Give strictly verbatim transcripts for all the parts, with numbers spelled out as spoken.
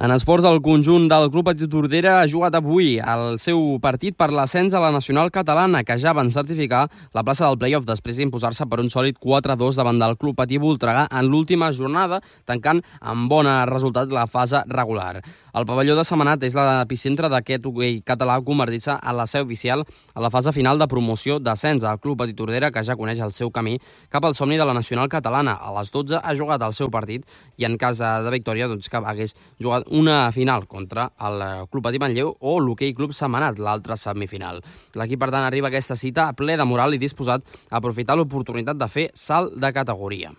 En esports, el conjunt del Club Patí Tordera ha jugat avui el seu partit per l'ascens a la Nacional Catalana, que ja van certificar la plaça del play-off després d'imposar-se per un sòlid quatre a dos davant del Club Patí Voltregà en l'última jornada, tancant amb bon resultat la fase regular. El pavelló de Sentmenat és l'epicentre d'aquest hoquei català, convertint-se en la seu oficial a la fase final de promoció d'ascens al Club Patí Tordera, que ja coneix el seu camí cap al somni de la Nacional Catalana. A les dotze ha jugat el seu partit i en cas de victòria doncs, que hagués jugat una final contra el Club Patí Manlleu o l'Hoquei Club Sentmenat, l'altra semifinal. L'equip, per tant, arriba a aquesta cita ple de moral i disposat a aprofitar l'oportunitat de fer salt de categoria.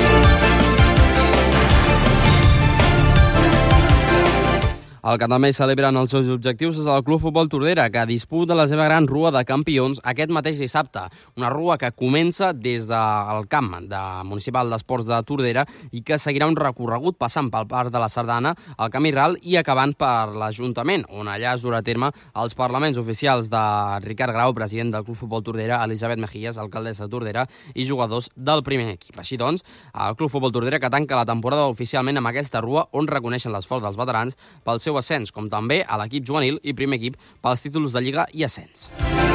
El que també celebren els seus objectius és el Club Futbol Tordera, que disputa la seva gran rua de campions aquest mateix dissabte. Una rua que comença des del camp de Municipal d'Esports de Tordera i que seguirà un recorregut passant pel Parc de la Sardana, el Camí Ral i acabant per l'Ajuntament, on allà es durà a terme els parlaments oficials de Ricard Grau, president del Club Futbol Tordera, Elisabet Mejías, alcaldessa de Tordera, i jugadors del primer equip. Així doncs, el Club Futbol Tordera que tanca la temporada oficialment amb aquesta rua on reconeixen l'esforç dels veterans pel seu ascens, com també a l'equip juvenil i primer equip pels títols de Lliga i ascens.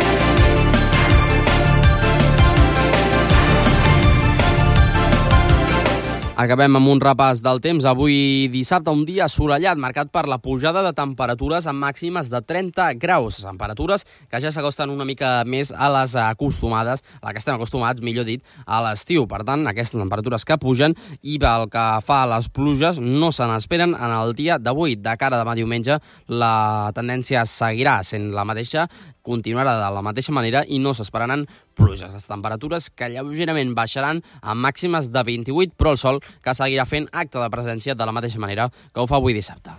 Acabem amb un repàs del temps. Avui dissabte, un dia assolellat, marcat per la pujada de temperatures amb màximes de trenta graus. Temperatures que ja s'acosten una mica més a les acostumades, a la que estem acostumats, millor dit, a l'estiu. Per tant, aquestes temperatures que pugen i pel que fa a les pluges no se n'esperen en el dia d'avui. De cara a demà diumenge, la tendència seguirà sent la mateixa, continuarà de la mateixa manera i no s'esperaran pluges. Les temperatures que lleugerament baixaran amb màximes de vint-i-vuit, però el sol que seguirà fent acte de presència de la mateixa manera que ho fa avui dissabte.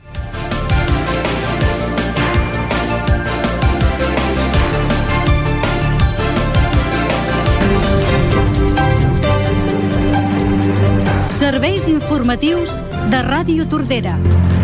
Serveis informatius de Ràdio Tordera.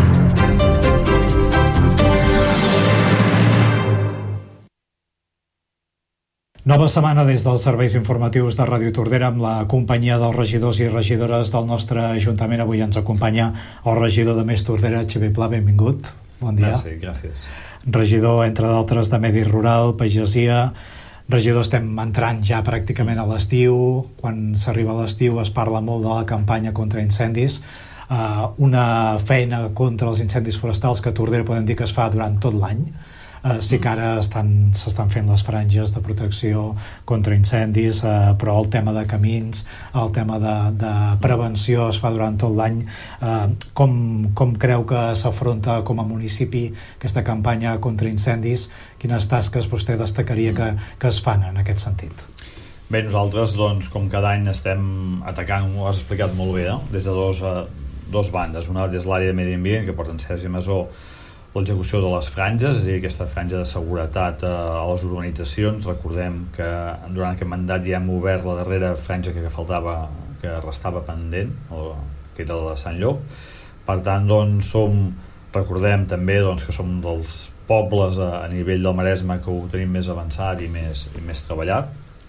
Nova setmana des dels serveis informatius de Ràdio Tordera amb la companyia dels regidors i regidores del nostre Ajuntament. Avui ens acompanya el regidor de Més Tordera, Xavier Pla, benvingut. Bon dia. Gràcies, gràcies. Regidor, entre d'altres, de Medi Rural, Pagesia. Regidor, estem entrant ja pràcticament a l'estiu. Quan s'arriba a l'estiu es parla molt de la campanya contra incendis. Uh, una feina contra els incendis forestals que a Tordera podem dir que es fa durant tot l'any. Uh, sí que ara estan, s'estan fent les franges de protecció contra incendis, uh, però el tema de camins, el tema de, de prevenció es fa durant tot l'any. Uh, com, com creu que s'afronta com a municipi aquesta campanya contra incendis? Quines tasques vostè destacaria que, que es fan en aquest sentit? Bé, nosaltres, doncs, com cada any estem atacant, ho has explicat molt bé, no? Des de dos, uh, dos bandes. Una des de l'àrea de medi ambient, que porta en Sergi Masó, l'execució de les franges, és a dir, aquesta franja de seguretat a les urbanitzacions. Recordem que durant aquest mandat ja hem obert la darrera franja que faltava, que restava pendent, que era la de Sant Llop. Per tant, doncs, som, recordem també doncs, que som dels pobles a, a nivell del Maresme que ho tenim més avançat i més, i més treballat.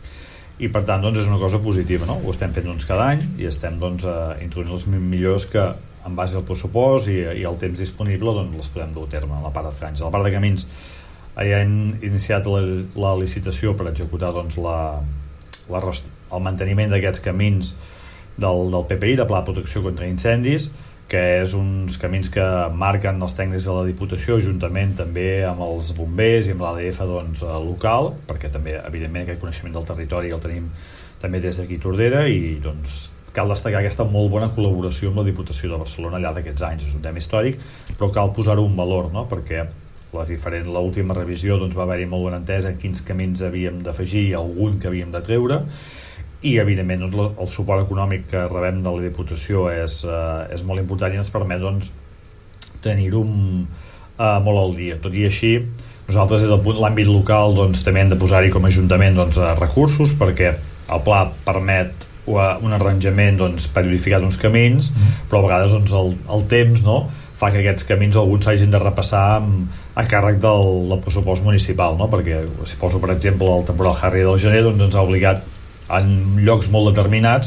I per tant, doncs, és una cosa positiva, no? Ho estem fent doncs, cada any i estem doncs, introduint les millors que en base al pressupost i, i el temps disponible doncs les podem dur a terme a la part de franja. A la part de camins ja hem iniciat la, la licitació per executar doncs, la, la, el manteniment d'aquests camins del, del P P I, de Pla de Protecció contra Incendis, que és uns camins que marquen els tècnics de la Diputació juntament també amb els bombers i amb l'A D F doncs, local, perquè també evidentment aquest coneixement del territori el tenim també des d'aquí Tordera i doncs cal destacar aquesta molt bona col·laboració amb la Diputació de Barcelona al llarg d'aquests anys. És un tema històric, però cal posar-ho en valor, no? Perquè les diferents, l'última revisió doncs, va haver-hi molt bona entesa en quins camins havíem d'afegir i algun que havíem de treure, i evidentment doncs, el suport econòmic que rebem de la Diputació és, eh, és molt important i ens permet doncs, tenir-ho eh, molt al dia. Tot i així, nosaltres des de l'àmbit local doncs, també hem de posar-hi com a Ajuntament doncs, recursos, perquè el pla permet un arranjament doncs, periodificat d'uns camins, mm. però a vegades doncs, el, el temps no, fa que aquests camins alguns s'hagin de repassar amb, a càrrec del, del pressupost municipal, no? Perquè si poso per exemple el temporal Harry del gener doncs ens ha obligat en llocs molt determinats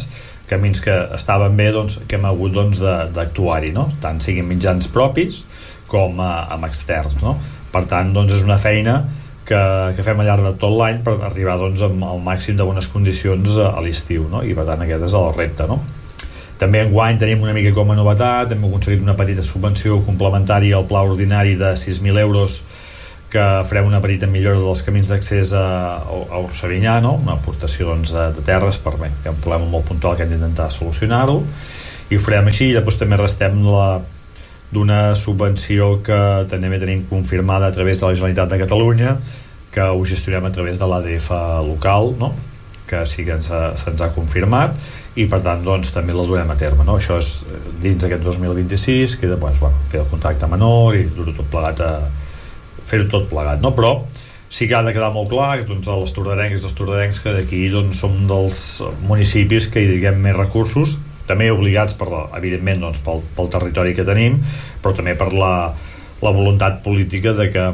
camins que estaven bé, doncs, que hem hagut doncs, d'actuar-hi, no? Tant siguin mitjans propis com eh, amb externs, no? Per tant, doncs, és una feina que, que fem al llarg de tot l'any per arribar doncs, amb el màxim de bones condicions a, a l'estiu, no? I per tant aquest és el repte, no? També enguany tenim una mica com a novetat, hem aconseguit una petita subvenció complementària al pla ordinari de sis mil euros que farem una petita millora dels camins d'accés a, a Orsavinyà, no? Una aportació doncs, de, de terres per bé, que hi ha un problema molt puntual que hem d'intentar solucionar-ho, i ho farem així. I després també restem la d'una subvenció que també tenim confirmada a través de la Generalitat de Catalunya, que ho gestionem a través de l'A D F local, no? Que sí que ens ha, se'ns ha confirmat, i per tant doncs, també la durem a terme, no? Això és dins d'aquest dos mil vint-i-sis, que doncs, bueno, fer el contacte menor i dur-ho tot plegat a fer-ho tot plegat, no? Però sí que ha de quedar molt clar que doncs, les tordarencs i els tordarencs que d'aquí doncs, som dels municipis que hi dediquem més recursos, també obligats per, evidentment doncs, pel, pel territori que tenim, però també per la, la voluntat política de que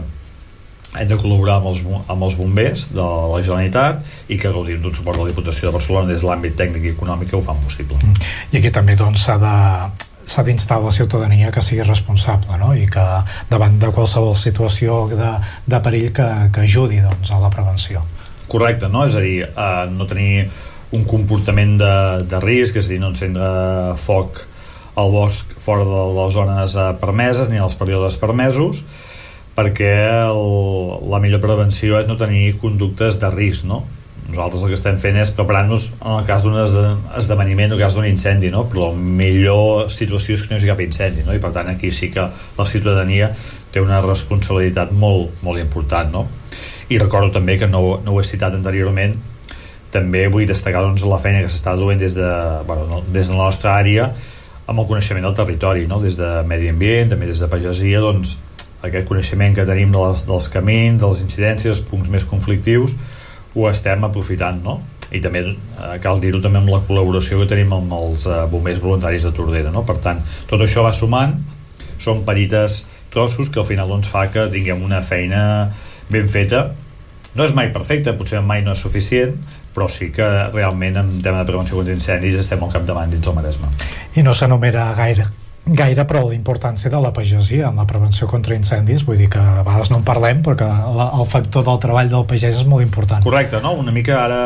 hem de col·laborar amb els, amb els bombers de la Generalitat i que gaudim d'un suport de la Diputació de Barcelona des de l'àmbit tècnic i econòmic que ho fan possible. I aquí també doncs, s'ha de s'ha d'instar la ciutadania que sigui responsable, no? I que davant de qualsevol situació de, de perill que, que ajudi doncs, a la prevenció. Correcte, no? És a dir, eh, no tenir un comportament de, de risc, és a dir, no encendre foc al bosc fora de les zones permeses ni en els períodes permesos, perquè el, la millor prevenció és no tenir conductes de risc, no? Nosaltres el que estem fent és preparar-nos en el cas d'un esdeveniment o en el cas d'un incendi, no? Però la millor situació és que no hi hagi cap incendi, no? I per tant aquí sí que la ciutadania té una responsabilitat molt, molt important, no? I recordo també que no, no ho he citat anteriorment, també vull destacar doncs, la feina que s'està duent des de, bueno, des de la nostra àrea amb el coneixement del territori, no? Des de medi ambient, també des de pagesia, doncs aquest coneixement que tenim de les, dels camins, de les incidències, els punts més conflictius, ho estem aprofitant, no? I també eh, cal dir-ho també amb la col·laboració que tenim amb els eh, bombers voluntaris de Tordera, no? Per tant, tot això va sumant, són petites trossos que al final doncs, fa que tinguem una feina ben feta. No és mai perfecta, potser mai no és suficient, però sí que realment en tema de prevenció contra incendis estem al capdavant dins el Maresme. I no s'enumera gaire gaire però la importància de la pagesia en la prevenció contra incendis, vull dir que a vegades no en parlem, però que la, el factor del treball del pagès és molt important. Correcte, no? Una mica ara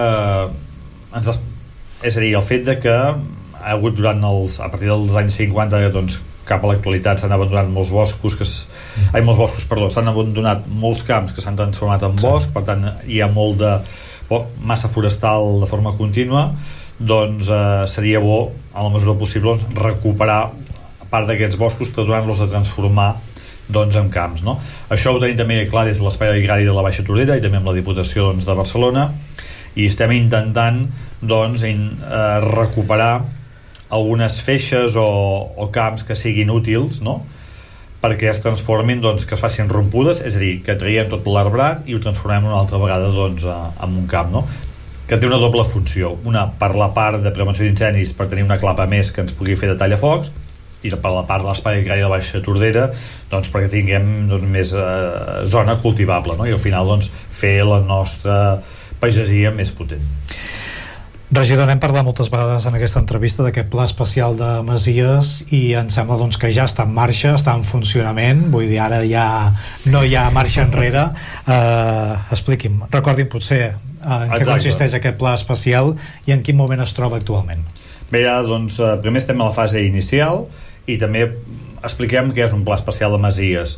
ens des... és a dir, el fet de que ha hagut durant els, a partir dels anys cinquanta doncs, cap a l'actualitat s'han abandonat molts boscos que s... mm. ai, molts boscos, perdó, s'han abandonat molts camps que s'han transformat en bosc, sí. Per tant hi ha molt de massa forestal de forma contínua, doncs eh, seria bo, a la mesura possible, doncs, recuperar part d'aquests boscos, tornant-los a transformar doncs, en camps, no? Això ho tenim també clar des de l'Espai Agrari de la Baixa Tordera i també amb la Diputació doncs, de Barcelona, i estem intentant doncs, in, eh, recuperar algunes feixes o, o camps que siguin útils, no? Perquè es transformin, doncs, que es facin rompudes, és a dir, que traiem tot l'arbrat i ho transformem una altra vegada doncs, a, en un camp, no? Que té una doble funció, una per la part de prevenció d'incendis, per tenir una clapa més que ens pugui fer de tallafocs, i per la part de l'espai agrari de la Baixa Tordera doncs perquè tinguem doncs, més eh, zona cultivable, no? I al final doncs, fer la nostra pagesia més potent. Regidor, n'hem parlat moltes vegades en aquesta entrevista d'aquest pla especial de Masies i em sembla doncs, que ja està en marxa, està en funcionament, vull dir, ara ja no hi ha marxa enrere. Uh, expliqui'm, recordin potser uh, en què consisteix aquest pla especial i en quin moment es troba actualment. Bé, ja, doncs, primer estem a la fase inicial i també expliquem què és un pla especial de Masies.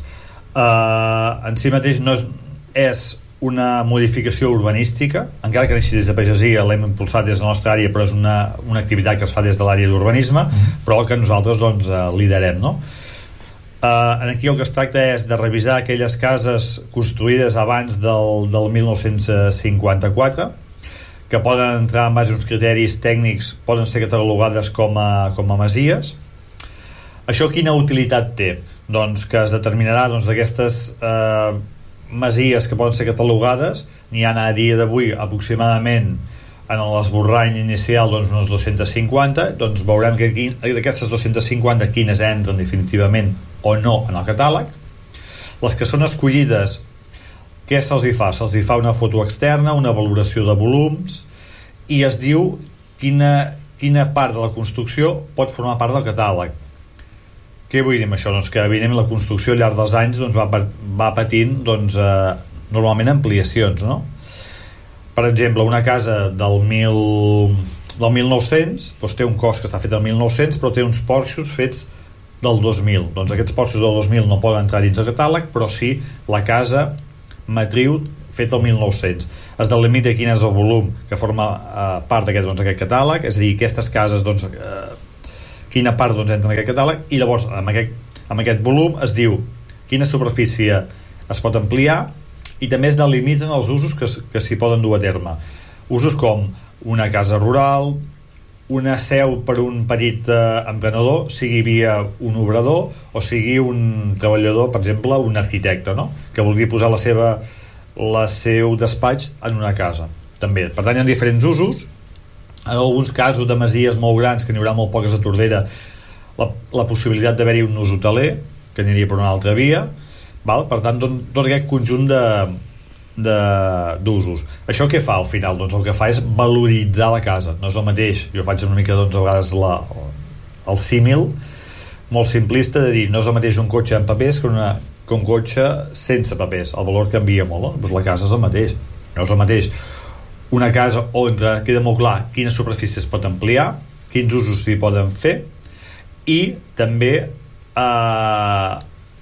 Uh, en si mateix no és, és una modificació urbanística, encara que neixi des de pagesia, l'hem impulsat des de la nostra àrea, però és una, una activitat que es fa des de l'àrea d'urbanisme, mm-hmm. però que nosaltres doncs, liderem, no? Uh, aquí el que es tracta és de revisar aquelles cases construïdes abans del, del mil nou-cents cinquanta-quatre, que poden entrar en base a uns criteris tècnics, poden ser catalogades com a, com a masies. Això quina utilitat té? Doncs que es determinarà doncs, d'aquestes eh, masies que poden ser catalogades, n'hi ha a dia d'avui aproximadament en l'esborrany inicial doncs, unes dos-centes cinquanta, doncs veurem que aquí, d'aquestes dos-centes cinquanta quines entren definitivament o no en el catàleg. Les que són escollides, què se'ls hi fa? Se'ls hi fa una foto externa, una valoració de volums i es diu quina, quina part de la construcció pot formar part del catàleg. Què vull dir amb això? Doncs que evidentment la construcció al llarg dels anys doncs, va, va patint doncs, eh, normalment ampliacions, no? Per exemple, una casa del, mil, del mil nou-cents doncs, té un cos que està fet del mil nou-cents però té uns porxos fets del dos mil. Doncs aquests porxos del dos mil no poden entrar dins el catàleg, però sí la casa matriu fet el mil nou-cents. Es delimita quin és el volum que forma eh, part d'aquest doncs, aquest catàleg, és a dir, aquestes cases doncs, eh, quina part doncs, entra en aquest catàleg, i llavors amb aquest, amb aquest volum es diu quina superfície es pot ampliar, i també es delimiten els usos que, que s'hi poden dur a terme. Usos com una casa rural, una seu per un petit eh, emprenedor, sigui via un obrador o sigui un treballador, per exemple un arquitecte, no? Que vulgui posar la seva la seu despatx en una casa també. Per tant, hi ha diferents usos. En alguns casos de masies molt grans, que n'hi haurà molt poques a Tordera, la, la possibilitat d'haver-hi un ús hoteler, que aniria per una altra via, val? Per tant, don, tot aquest conjunt de d'usos. Això què fa al final? Doncs el que fa és valoritzar la casa. No és el mateix, jo faig una mica doncs, a vegades la, el símil molt simplista de dir, no és el mateix un cotxe amb papers que, una, que un cotxe sense papers. El valor canvia molt, no? Doncs la casa és el mateix. No és el mateix una casa on queda molt clar quines superfícies es pot ampliar, quins usos s'hi poden fer, i també eh,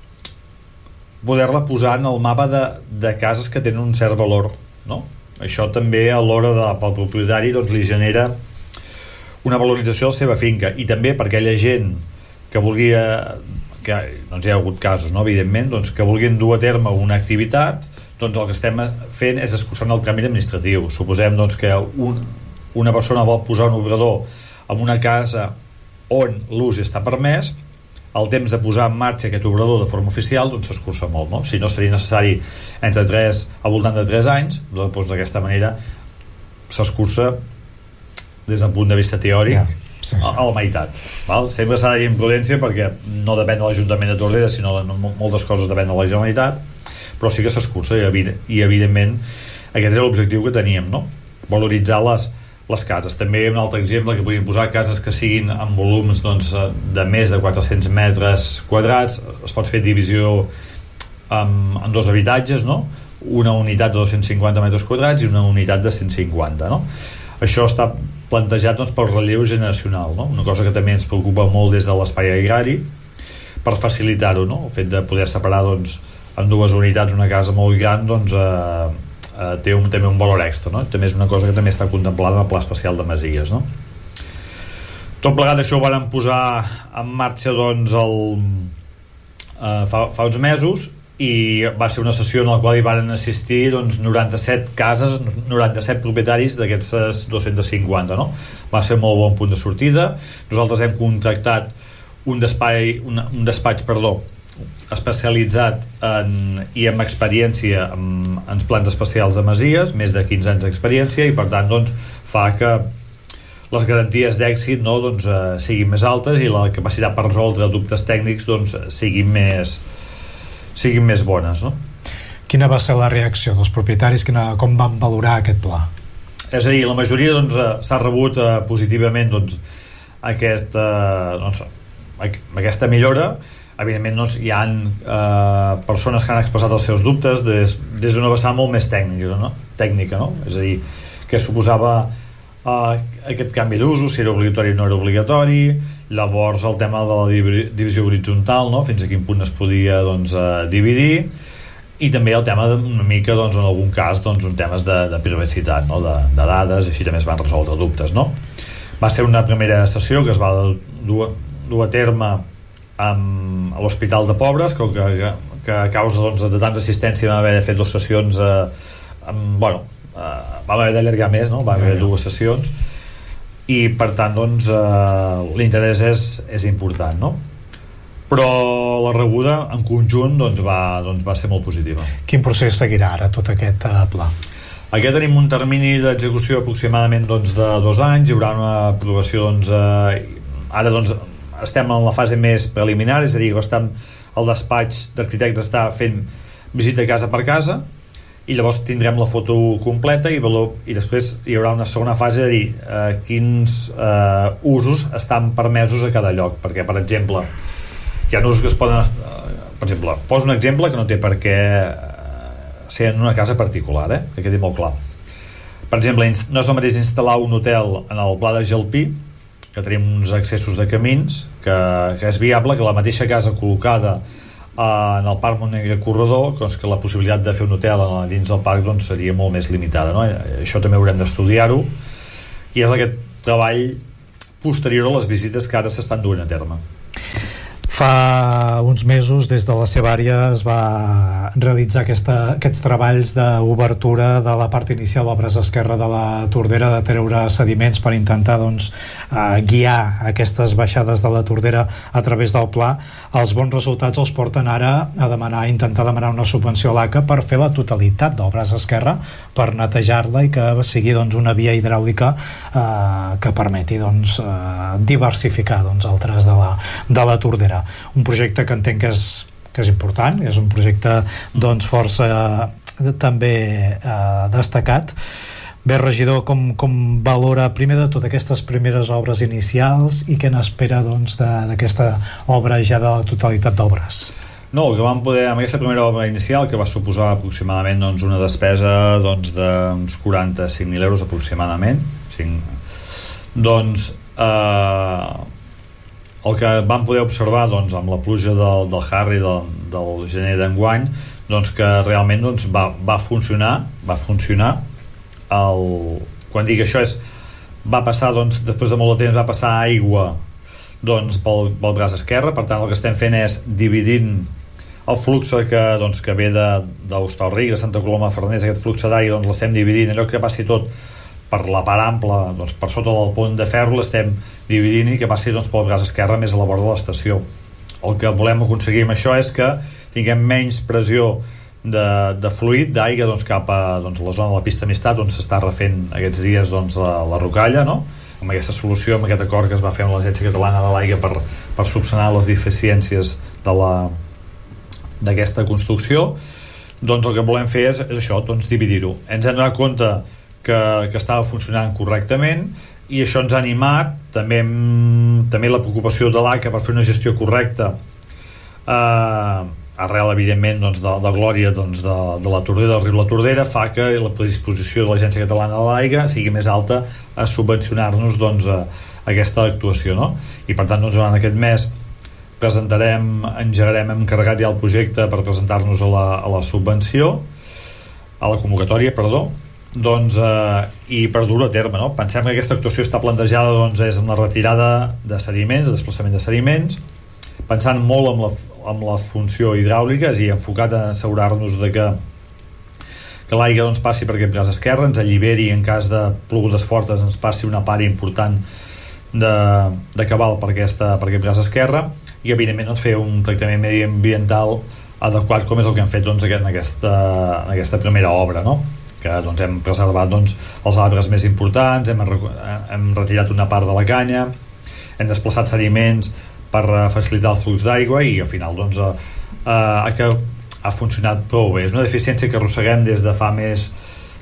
poder-la posar en el mapa de, de cases que tenen un cert valor, no? Això també a l'hora de, pel propietari doncs, li genera una valorització de la seva finca, i també per aquella gent que vulgui que, doncs hi ha hagut casos, no? Evidentment, doncs, que vulguin dur a terme una activitat, doncs el que estem fent és escurçant el tràmit administratiu. Suposem doncs, que un, una persona vol posar un obrador en una casa on l'ús està permès, el temps de posar en marxa aquest obrador de forma oficial doncs s'escurça molt, no? Si no seria necessari entre tres, al voltant de tres anys, doncs d'aquesta manera s'escurça des del punt de vista teòric, yeah, sí, sí. A, a la meitat, val? Sempre s'ha de dir amb prudència perquè no depèn de l'Ajuntament de Tordera, sinó de moltes coses depèn de la Generalitat, però sí que s'escurça, i, i evidentment aquest era l'objectiu que teníem, no? Valoritzar les, les cases. També un altre exemple que podríem posar, cases que siguin amb volums doncs, de més de quatre-cents metres quadrats, es pot fer divisió amb, amb dos habitatges, no? Una unitat de dos-cents cinquanta metres quadrats i una unitat de cent cinquanta, no? Això està plantejat doncs, pel relleu generacional, no? Una cosa que també ens preocupa molt des de l'espai agrari, per facilitar-ho, no? El fet de poder separar doncs, en dues unitats una casa molt gran doncs, eh, eh, té un, també un valor extra, no? També és una cosa que també està contemplada en el Pla Especial de Masies, no? Tot plegat això ho van posar en marxa doncs, el, eh, fa, fa uns mesos, i va ser una sessió en la qual hi van assistir doncs, noranta-set cases, noranta-set propietaris d'aquests dos-cents cinquanta, no? Va ser un molt bon punt de sortida. Nosaltres hem contractat un despatx, un, un despatx perdó, especialitzat en, i amb experiència en, en plans especials de masies, més de quinze anys d'experiència, i per tant doncs, fa que les garanties d'èxit no, doncs, eh, siguin més altes i la capacitat per resoldre dubtes tècnics doncs, siguin més siguin més bones, no? Quina va ser la reacció dels propietaris? Quina, com van valorar aquest pla? És a dir, la majoria doncs, s'ha rebut eh, positivament doncs, aquesta, doncs, aquesta millora. Evidentment doncs, hi ha eh, persones que han expressat els seus dubtes des, des d'una vessant molt més tècnica, no? tècnica, no? És a dir, què suposava eh, aquest canvi d'usos, si era obligatori o no era obligatori, llavors el tema de la divisió horitzontal, no? Fins a quin punt es podia doncs, eh, dividir, i també el tema de, una mica doncs, en algun cas doncs, un temes de, de privacitat, no? de, de dades, i així també es van resoldre dubtes, no? Va ser una primera sessió que es va dur, dur a terme amb, a l'Hospital de Pobres, que, que, que a causa doncs, de tanta assistència vam haver de fer dues sessions eh, amb, bueno, eh, vam haver d'allargar més, no? Vam haver dues sessions, i per tant doncs, eh, l'interès és, és important, no? Però la rebuda en conjunt doncs, va, doncs, va ser molt positiva. Quin procés seguirà ara tot aquest uh, pla? Aquí tenim un termini d'execució aproximadament doncs, de dos anys, hi haurà una aprovació doncs, eh, ara doncs estem en la fase més preliminar, és a dir, estem, el despatx d'arquitectes està fent visita casa per casa, i llavors tindrem la foto completa i, valor, i després hi haurà una segona fase de dir eh, quins eh, usos estan permesos a cada lloc, perquè per exemple hi ha usos que es poden eh, per exemple, poso un exemple que no té per què ser en una casa particular, eh? que quedi molt clar. Per exemple, no és el mateix instal·lar un hotel en el Pla de Gelpí, que tenim uns accessos de camins, que, que és viable que la mateixa casa col·locada eh, en el Parc Montnegre Corredor, doncs que la possibilitat de fer un hotel dins del parc doncs, seria molt més limitada, no? Això també haurem d'estudiar-ho, i és aquest treball posterior a les visites que ara s'estan duent a terme. Fa uns mesos, des de la seva àrea, es va realitzar aquesta, aquests treballs d'obertura de la part inicial del braç esquerre de la Tordera, de treure sediments per intentar doncs, eh, guiar aquestes baixades de la Tordera a través del pla. Els bons resultats els porten ara a demanar, a intentar demanar una subvenció a l'A C A per fer la totalitat del braç esquerre, per netejar-la i que sigui doncs, una via hidràulica eh, que permeti doncs, eh, diversificar doncs, el traç de la, de la Tordera. Un projecte que entenc que és, que és important, és un projecte doncs, força eh, també eh, destacat. Bé, regidor, com, com valora primer de tot aquestes primeres obres inicials i què n'espera doncs, d'aquesta obra ja de la totalitat del braç? No, el que vam poder, amb aquesta primera obra inicial, que va suposar aproximadament doncs, una despesa doncs, d'uns quaranta-cinc mil euros aproximadament, cinc, doncs eh, el que vam poder observar doncs, amb la pluja del, del Harry del, del gener d'enguany, doncs, que realment doncs, va, va funcionar va funcionar el, quan dic això és va passar, doncs, després de molt de temps va passar aigua doncs, pel, pel braç esquerre. Per tant el que estem fent és dividint el flux que, doncs, que ve d'Hostalric, de Santa Coloma de Farners, aquest flux d'aigua doncs, l'estem dividint, allò que passi tot per la part ampla, doncs, per sota del pont de ferro l'estem dividint i que passi doncs, pel braç esquerre més a la vora de l'estació. El que volem aconseguir amb això és que tinguem menys pressió de, de fluid, d'aigua doncs, cap a doncs, la zona de la pista Amistat, on s'està refent aquests dies doncs, la, la rocalla, no? Amb aquesta solució, amb aquest acord que es va fer amb l'Agència Catalana de l'Aigua per, per subsanar les deficiències de la d'aquesta construcció, doncs el que volem fer és, és això, doncs dividir-ho. Ens hem donat compte que, que estava funcionant correctament i això ens ha animat també, també la preocupació de l'A C A per fer una gestió correcta eh, arrel evidentment doncs, de, de glòria doncs, de, de la Tordera, del riu La Tordera, fa que la predisposició de l'Agència Catalana de l'Aigua sigui més alta a subvencionar-nos doncs, a, a aquesta actuació, no? I per tant doncs, durant aquest mes presentarem, engegarem, hem encarregat ja el projecte per presentar-nos a, la, a la subvenció, a la convocatòria, perdó, doncs, eh, i per dur-ho a terme, no? Pensem que aquesta actuació està plantejada doncs, és amb la retirada de sediments, de desplaçament de sediments, pensant molt amb la, amb la funció hidràulica i enfocat a assegurar-nos de que, que l'aigua doncs, passi per aquest braç esquerre, ens alliberi en cas de plogudes fortes, ens passi una part important de, de cabal per, aquesta, per aquest braç esquerre i evidentment doncs, fer un tractament mediambiental adequat com és el que hem fet doncs, en, aquesta, en aquesta primera obra, no? Que doncs, hem preservat doncs, els arbres més importants, hem, hem retirat una part de la canya, hem desplaçat sediments per facilitar el flux d'aigua i al final doncs, eh, eh, que ha funcionat prou bé. És una deficiència que arrosseguem des de fa més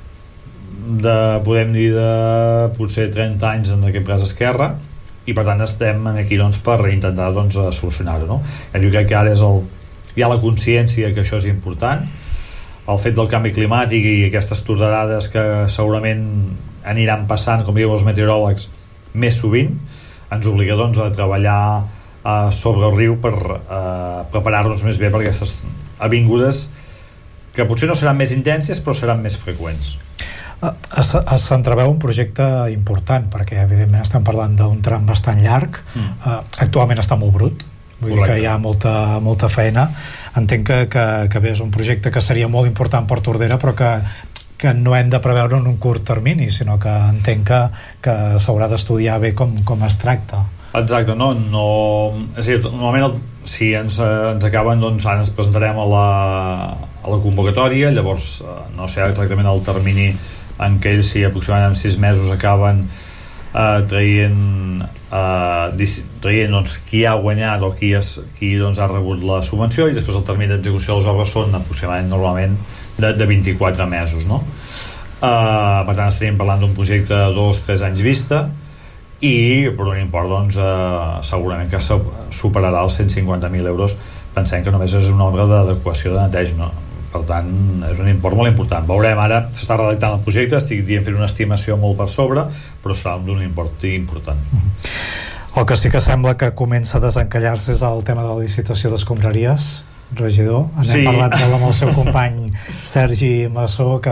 de, podem dir, de potser trenta anys en aquest braç esquerre i per tant estem aquí doncs, per intentar doncs, solucionar-ho, no? Jo crec que ara és el, hi ha la consciència que això és important, el fet del canvi climàtic i aquestes tornades que segurament aniran passant, com diuen els meteoròlegs, més sovint, ens obliga doncs, a treballar eh, sobre el riu per eh, preparar-nos més bé per aquestes avingudes que potser no seran més intenses però seran més freqüents. Es, es s'entreveu un projecte important perquè evidentment estem parlant d'un tram bastant llarg, mm. uh, actualment està molt brut, vull Correcte. dir que hi ha molta, molta feina. Entenc que, que, que bé, és un projecte que seria molt important per Tordera però que, que no hem de preveure en un curt termini, sinó que entenc que, que s'haurà d'estudiar bé com, com es tracta. Exacte, no, no és a dir, normalment el, si ens, ens acaben doncs ara ens presentarem a la, a la convocatòria, llavors no sé exactament el termini en què ells si aproximadament en sis mesos acaben eh, traient eh, traient doncs, qui ha guanyat o qui, es, qui doncs, ha rebut la subvenció, i després el termini d'execució de les obres són aproximadament normalment de, de vint-i-quatre mesos, no? Eh, per tant estaríem parlant d'un projecte de dos a tres anys vista, i per un import doncs, eh, segurament que superarà els cent cinquanta mil euros. Pensem que només és una obra d'adequació de neteja, no? Per tant és un import molt important. Veurem, ara s'està redactant el projecte, estic dient fent una estimació molt per sobre, però serà d'un import important. El que sí que sembla que comença a desencallar-se és el tema de la licitació d'escombraries, regidor. N'hem sí. parlat amb el seu company Sergi Massó, que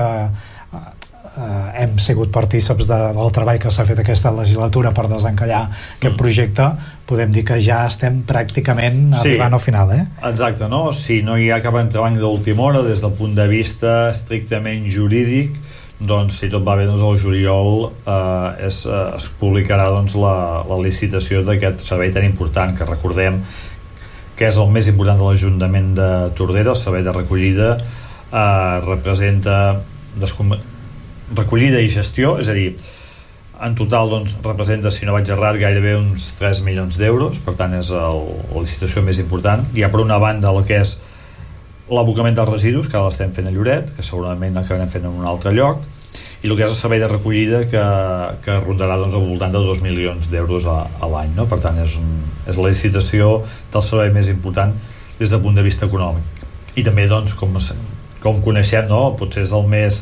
Uh, hem sigut partíceps de, del treball que s'ha fet aquesta legislatura per desencallar aquest mm. projecte. Podem dir que ja estem pràcticament sí. arribant al final, eh? Exacte, no? Si no hi ha cap entrebanc d'última hora des del punt de vista estrictament jurídic, doncs si tot va bé, doncs el juliol eh, és, eh, es publicarà doncs, la, la licitació d'aquest servei tan important, que recordem que és el més important de l'Ajuntament de Tordera. El servei de recollida eh, representa descom- recollida i gestió, és a dir, en total doncs, representa, si no vaig errat, gairebé uns tres milions d'euros. Per tant és el, la licitació més important. Hi ha per una banda el que és l'abocament dels residus, que ara l'estem fent a Lloret, que segurament acabarem fent en un altre lloc, i el que és el servei de recollida, que, que rondarà doncs, al voltant de dos milions d'euros a, a l'any, no? Per tant és, un, és la licitació del servei més important des del punt de vista econòmic. I també doncs, com, com coneixem, no? Potser és el més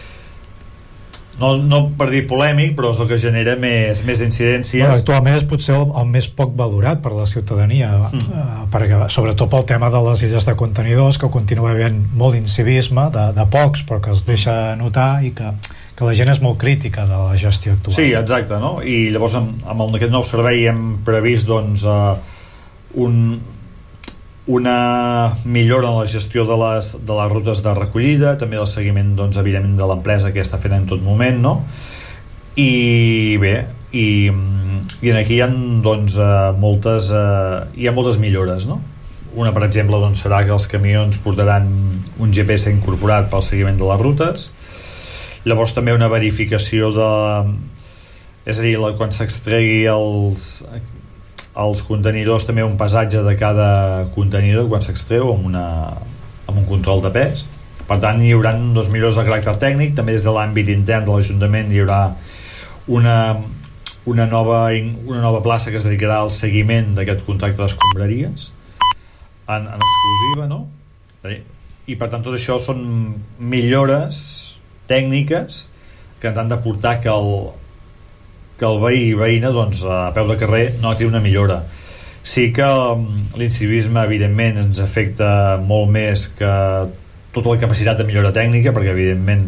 No, no per dir polèmic, però és el que genera més, més incidències. Bueno, actualment és potser el, el més poc valorat per la ciutadania, mm. eh, perquè, sobretot pel tema de les illes de contenidors, que continua havent molt incivisme, de, de pocs, però que es deixa notar, i que, que la gent és molt crítica de la gestió actual. Sí, exacte, no? I llavors amb, amb aquest nou servei hem previst doncs, uh, un... una millora en la gestió de les, de les rutes de recollida, també el seguiment, doncs, evidentment, de l'empresa que està fent en tot moment, no? I bé, i, i aquí hi ha, doncs, moltes, hi ha moltes millores, no? Una, per exemple, doncs, serà que els camions portaran un G P S incorporat pel seguiment de les rutes. Llavors també una verificació de... És a dir, quan s'extregui els... els contenidors, també un pesatge de cada contenidor quan s'extreu amb, una, amb un control de pes. Per tant hi haurà dos millors de caràcter tècnic. També des de l'àmbit intern de l'Ajuntament hi haurà una, una, nova, una nova plaça que es dedicarà al seguiment d'aquest contracte d'escombraries en, en exclusiva, no? I per tant tot això són millores tècniques que ens han de portar que el que el veí i veïna, doncs, a peu de carrer noti una millora. Sí que l'incivisme, evidentment, ens afecta molt més que tota la capacitat de millora tècnica, perquè, evidentment,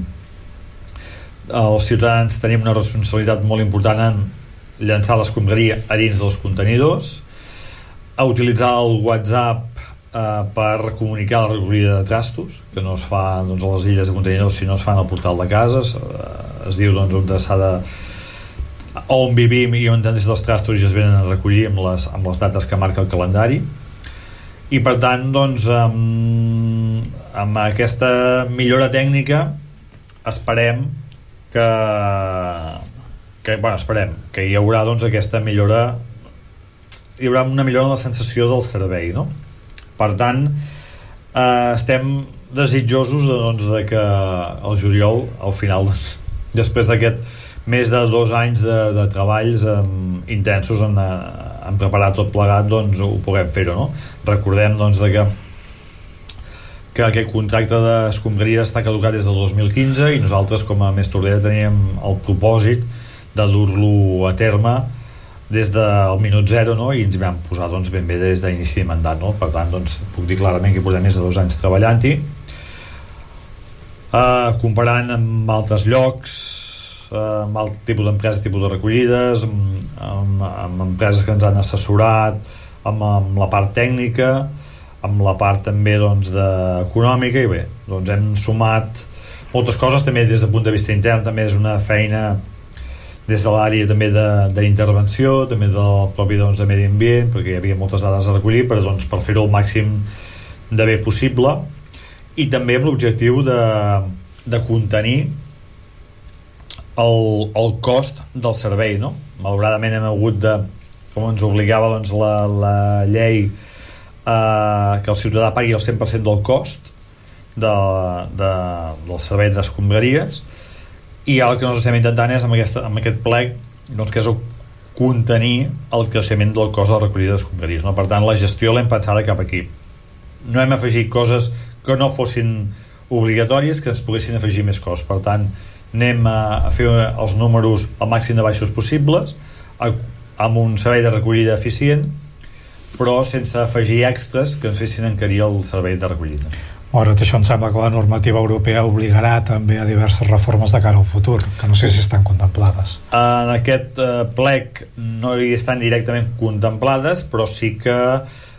els ciutadans tenim una responsabilitat molt important en llançar l'escombraria a dins dels contenidors, a utilitzar el WhatsApp eh, per comunicar la recollida de trastos, que no es fa, doncs, a les illes de contenidors, sinó es fan al portal de cases. Eh, es diu, doncs, on s'ha de on vivim i on tendeix els trastos i es venen a recollir amb les, amb les dates que marca el calendari. I per tant, doncs, amb, amb aquesta millora tècnica esperem que, que bueno, esperem que hi haurà, doncs, aquesta millora, hi haurà una millora en la sensació del servei, no? Per tant, eh, estem desitjosos de, doncs, de que el juliol, al final, doncs, després d'aquest més de dos anys de, de treballs um, intensos en, en preparar tot plegat, doncs ho puguem fer-ho, no? Recordem, doncs, de que que aquest contracte d'escombraria està caducat des del dos mil quinze i nosaltres com a Més Tordera teníem el propòsit de dur-lo a terme des del minut zero, no? I ens vam posar, doncs, ben bé des d'inici de mandat, no? Per tant, doncs, puc dir clarament que portem més de dos anys treballant-hi, uh, comparant amb altres llocs, amb alt tipus d'empreses, tipus de recollides, amb, amb, amb empreses que ens han assessorat, amb, amb la part tècnica, amb la part també, doncs, de, econòmica, i bé, doncs hem sumat moltes coses. També des del punt de vista intern també és una feina des de l'àrea també d'intervenció, també del propi, doncs, de medi ambient, perquè hi havia moltes dades a recollir, però, doncs, per fer-ho el màxim de bé possible, i també amb l'objectiu de, de contenir El, el cost del servei, no? Malauradament hem hagut de com ens obligava doncs, la, la llei eh, que el ciutadà pagui el cent per cent del cost de, de, del servei d'escombraries, i ara el que nosaltres estem intentant és amb, aquesta, amb aquest plec doncs, que és contenir el creixement del cost de la recollida d'escombraries, no? Per tant la gestió l'hem pensada cap aquí, no hem afegit coses que no fossin obligatòries que ens poguessin afegir més cost. Per tant anem a, a fer els números al màxim de baixos possibles, a, amb un servei de recollida eficient, però sense afegir extras que ens fessin encarir el servei de recollida. Malgrat això, em sembla que la normativa europea obligarà també a diverses reformes de cara al futur, que no sé si estan contemplades. En aquest eh, plec no hi estan directament contemplades, però sí que